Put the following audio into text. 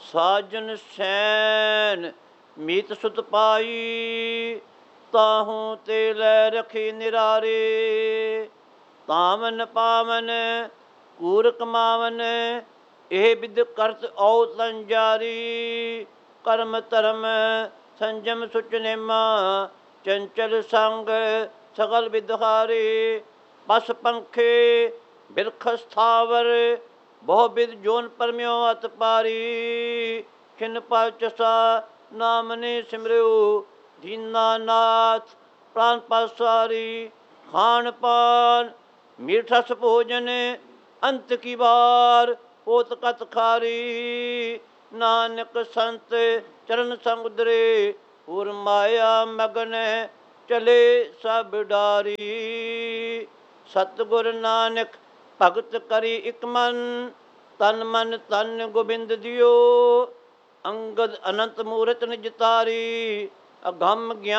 ਸਾਜਨ ਸੈਨ ਮੀਤ ਸੁਤ ਪਾਈ, ਤਾਹੂ ਤੇ ਲੈ ਰਖੀ ਨਿਰਾਰੇ। ਤਾਮਨ ਪਾਵਨ ਕੂਰ ਕਮਾਵਨ, ਇਹ ਬਿਦ ਕਰਤ ਔ ਤਨ ਜਾਰੀ। ਕਰਮ ਧਰਮ ਸੰਜਮ ਸੁਚ ਨੇਮਾ, ਚੰਚਲ ਸੰਗ ਸਗਲ ਬਿਦਹਾਰੇ। ਪਸ ਪੰਖੇ ਬਿਰਖ ਸਥਾਵਰ, ਬਹੁ ਬਿਦ ਜੋਨ ਪਰਮਿਓ ਅਤ ਪਾਰੀ। ਖਿਨ ਪਲ ਚਸਾ ਨਾਮ ਨੇ ਸਿਮਰਿਓ, ਦੀਨਾਨਾਥ ਪ੍ਰਾਨ ਪਾਸਾਰੀ। ਖਾਨ ਪਾਨ ਮੀਠਸ ਭੋਜਨ, ਅੰਤ ਕੀ ਵਾਰ ਹੋਤ ਕਤ ਖਾਰੀ। ਨਾਨਕ ਸੰਤ ਚਰਨ ਸੰਗ ਉਦਰੇ, ਹੋਰ ਮਾਇਆ ਮਗਨ ਚਲੇ ਸਭ ਡਾਰੀ। ਸਤਿਗੁਰ ਨਾਨਕ ਭਗਤ ਕਰੀ ਇਕ ਮਨ, ਤਨ ਮਨ ਧਨ ਗੋਬਿੰਦ ਦਿਓ। ਅੰਗਦ ਅਨੰਤ ਮੂਰਤ ਨਿਜ ਤਾਰੀ, ਅਗੰਮ ਗਿਆਨ